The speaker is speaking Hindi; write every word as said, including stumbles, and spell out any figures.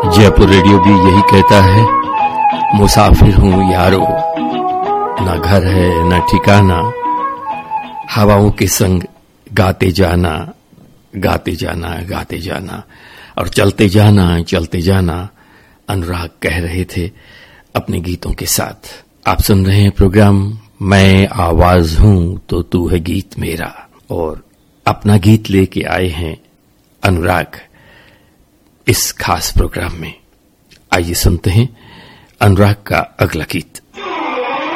जयपुर रेडियो भी यही कहता है, मुसाफिर हूं यारो, न घर है न ठिकाना, हवाओं के संग गाते जाना, गाते जाना, गाते जाना और चलते जाना, चलते जाना। अनुराग कह रहे थे अपने गीतों के साथ। आप सुन रहे हैं प्रोग्राम मैं आवाज हूं तो तू है गीत मेरा, और अपना गीत लेके आए हैं अनुराग इस खास प्रोग्राम में। आइए सुनते हैं अनुराग का अगला गीत।